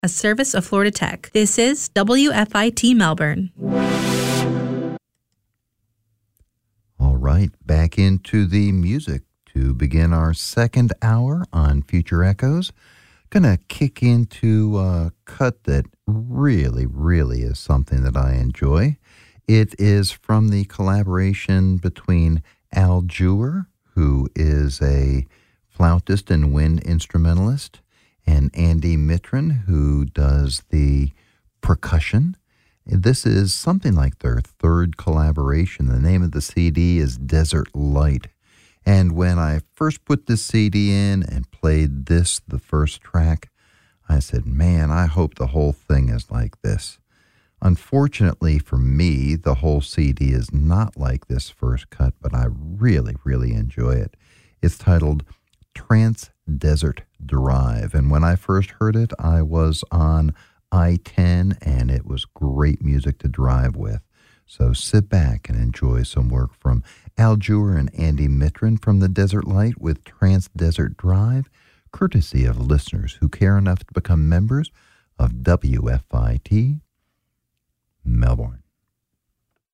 a service of Florida Tech. This is WFIT Melbourne. All right, back into the music to begin our second hour on Future Echoes. Gonna kick into a cut that really is something that I enjoy. It is from the collaboration between Al Jewer, who is a flautist and wind instrumentalist, and Andy Mitrin, who does the percussion. This is something like their third collaboration. The name of the CD is Desert Light. And when I first put this CD in and played this, the first track, I said, man, I hope the whole thing is like this. Unfortunately for me, the whole CD is not like this first cut, but I really enjoy it. It's titled Trans-Desert Drive. And when I first heard it, I was on I-10, and it was great music to drive with. So sit back and enjoy some work from Al Jewer and Andy Mitrin from the Desert Light with Trans-Desert Drive, courtesy of listeners who care enough to become members of WFIT Melbourne.